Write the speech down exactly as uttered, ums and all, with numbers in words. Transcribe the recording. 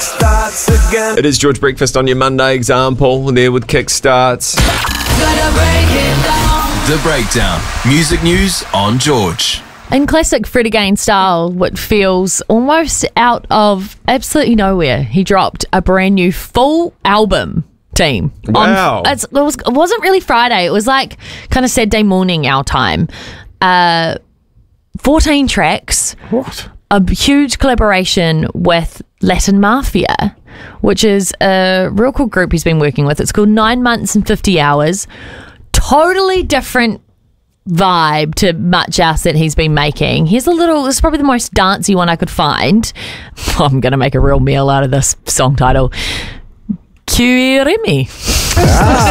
starts again. It is George Breakfast on your Monday example. There with Kickstarts. Gotta break it down. The Breakdown. Music news on George. In classic Fred again style, what feels almost out of absolutely nowhere, he dropped a brand new full album. Team. Wow. On, it's, it, was, it wasn't really Friday. It was like kind of Saturday morning our time. Uh, fourteen tracks. What? A huge collaboration with Latin Mafia, which is a real cool group he's been working with. It's called Nine Months and fifty Hours. Totally different vibe to much else that he's been making. Here's a little, this is probably the most dancey one I could find. I'm going to make a real meal out of this song title. Q E Remy. Ah.